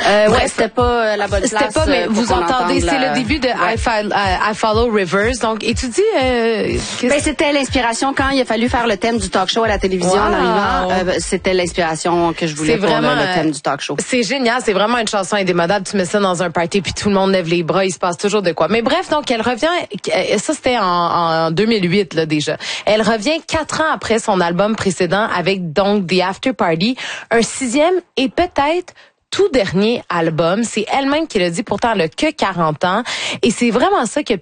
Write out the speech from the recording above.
Ouais, c'était pas la bonne place. C'était pas, mais vous entendez, c'est le début de I Follow Rivers. Donc, et tu dis... c'était l'inspiration quand il a fallu faire le thème du talk show à la télévision en arrivant. C'était l'inspiration que je voulais pour le thème du talk show. C'est génial, c'est vraiment une chanson indémodable. Tu mets ça dans un party puis tout le monde lève les bras, il se passe toujours de quoi. Mais bref, donc elle revient, ça c'était en 2008 là déjà. Elle revient 4 ans après son album précédent avec donc The After Party, un 6e et peut-être tout dernier album. C'est elle-même qui l'a dit, pourtant elle a que 40 ans. Et c'est vraiment ça qui a